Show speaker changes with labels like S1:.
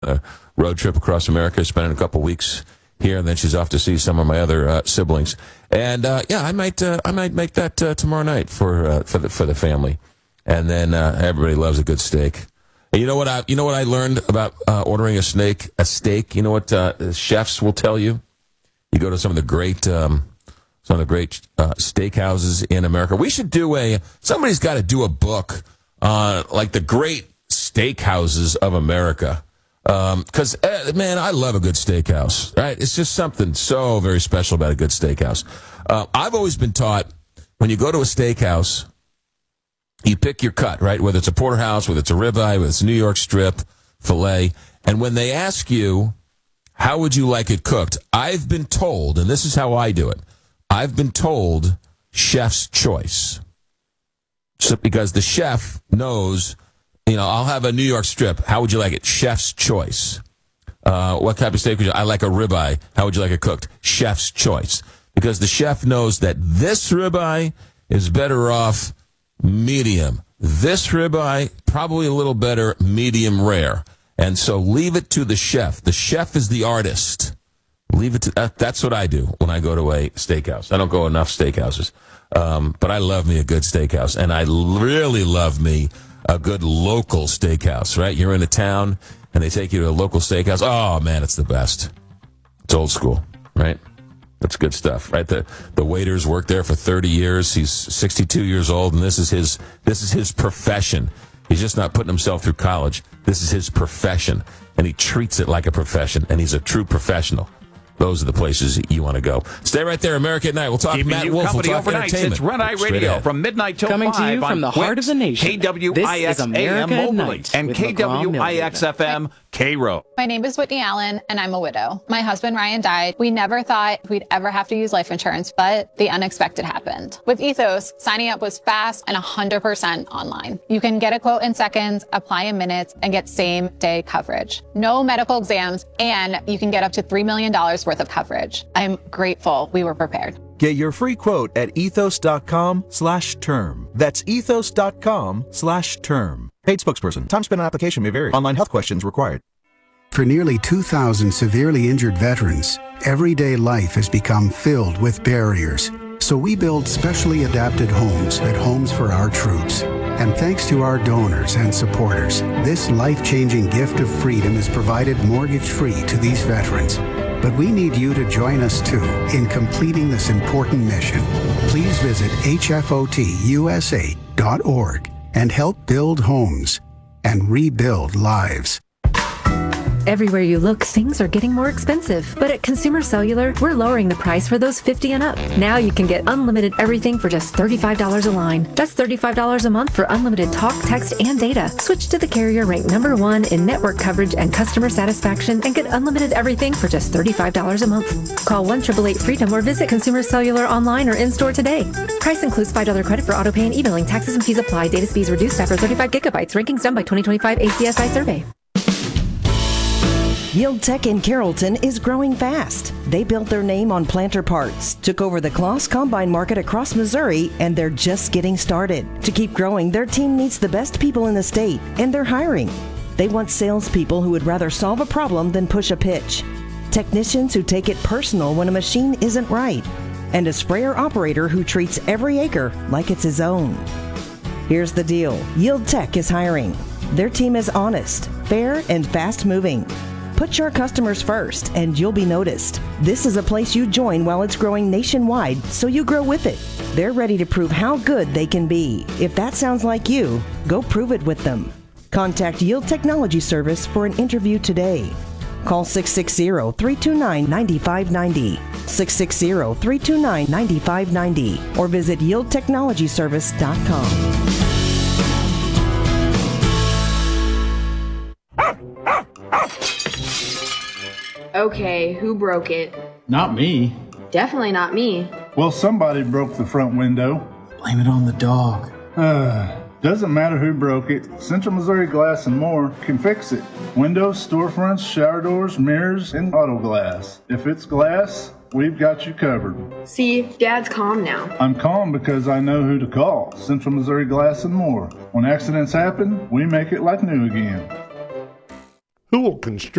S1: a road trip across America, spending a couple weeks here, and then she's off to see some of my other siblings. And I might make that tomorrow night for the family. And then everybody loves a good steak. And you know what I learned about ordering a steak? You know what chefs will tell you? You go to some of the great steakhouses in America. We should do somebody's got to do a book on like the great steakhouses of America. Because, man, I love a good steakhouse, right? It's just something so very special about a good steakhouse. I've always been taught when you go to a steakhouse, you pick your cut, right? Whether it's a porterhouse, whether it's a ribeye, whether it's a New York strip, filet. And when they ask you, how would you like it cooked? I've been told, and this is how I do it, I've been told chef's choice. So, because the chef knows, I'll have a New York strip. How would you like it? Chef's choice. What type of steak would you like? I like a ribeye. How would you like it cooked? Chef's choice. Because the chef knows that this ribeye is better off medium. This ribeye, probably a little better medium rare. And so leave it to the chef. The chef is the artist. Leave it to that's what I do when I go to a steakhouse. I don't go enough steakhouses. But I love me a good steakhouse. And I really love me a good local steakhouse, right? You're in a town and they take you to a local steakhouse. Oh, man, it's the best. It's old school, right? That's good stuff, right? The waiters worked there for 30 years. He's 62 years old, and this is his profession. He's just not putting himself through college. This is his profession, and he treats it like a profession, and he's a true professional. Those are the places you want to go. Stay right there, America at Night. We'll talk Matt Wolf. We'll talk entertainment.
S2: It's Red Eye Radio from midnight till 5.
S3: Coming to you from the heart of the nation.
S2: KWIX AM Moberly and KWIX FM Cairo.
S4: My name is Whitney Allen, and I'm a widow. My husband, Ryan, died. We never thought we'd ever have to use life insurance, but the unexpected happened. With Ethos, signing up was fast and 100% online. You can get a quote in seconds, apply in minutes, and get same-day coverage. No medical exams, and you can get up to $3 million worth of coverage. I'm grateful we were prepared.
S5: Get your free quote at ethos.com/term. That's ethos.com/term. Paid spokesperson. Time spent on application may vary. Online health questions required.
S6: For nearly 2,000 severely injured veterans, everyday life has become filled with barriers. So we build specially adapted homes at Homes for Our Troops. And thanks to our donors and supporters, this life-changing gift of freedom is provided mortgage-free to these veterans. But we need you to join us too in completing this important mission. Please visit hfotusa.org and help build homes and rebuild lives.
S7: Everywhere you look, things are getting more expensive. But at Consumer Cellular, we're lowering the price for those 50 and up. Now you can get unlimited everything for just $35 a line. That's $35 a month for unlimited talk, text, and data. Switch to the carrier ranked #1 in network coverage and customer satisfaction and get unlimited everything for just $35 a month. Call 1-888-FREEDOM or visit Consumer Cellular online or in-store today. Price includes $5 credit for auto pay and e-billing. Taxes and fees apply. Data speeds reduced after 35 gigabytes. Rankings done by 2025 ACSI survey.
S8: Yield Tech in Carrollton is growing fast. They built their name on planter parts, took over the Kloss Combine market across Missouri, and they're just getting started. To keep growing, their team needs the best people in the state, and they're hiring. They want salespeople who would rather solve a problem than push a pitch. Technicians who take it personal when a machine isn't right. And a sprayer operator who treats every acre like it's his own. Here's the deal. Yield Tech is hiring. Their team is honest, fair, and fast-moving. Put your customers first, and you'll be noticed. This is a place you join while it's growing nationwide, so you grow with it. They're ready to prove how good they can be. If that sounds like you, go prove it with them. Contact Yield Technology Service for an interview today. Call 660-329-9590, 660-329-9590, or visit yieldtechnologyservice.com.
S9: Okay, who broke it?
S10: Not me.
S9: Definitely not me.
S10: Well, somebody broke the front window.
S11: Blame it on the dog.
S10: Doesn't matter who broke it. Central Missouri Glass and More can fix it. Windows, storefronts, shower doors, mirrors, and auto glass. If it's glass, we've got you covered.
S9: See, Dad's calm now.
S10: I'm calm because I know who to call. Central Missouri Glass and More. When accidents happen, we make it like new again.
S11: Who will construct